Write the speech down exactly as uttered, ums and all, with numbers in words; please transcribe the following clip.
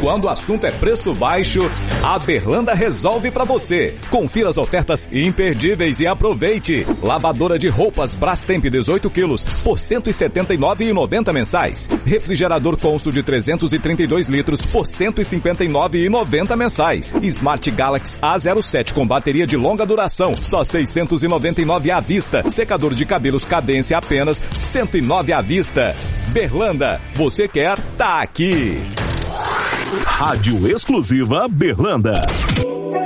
quando o assunto é preço baixo, a Berlanda resolve pra você. Confira as ofertas imperdíveis e aproveite. Lavadora de roupas Brastemp dezoito quilos por cento e setenta e nove reais e noventa mensais. Refrigerador Consul de trezentos e trinta e dois litros por cento e cinquenta e nove reais e noventa mensais. Smart Galaxy A zero sete com bateria de longa duração, só seiscentos e noventa e nove reais à vista. Secador de cabelos Cadência apenas cento e nove reais à vista. Berlanda, você quer? Tá aqui. Rádio exclusiva Berlanda.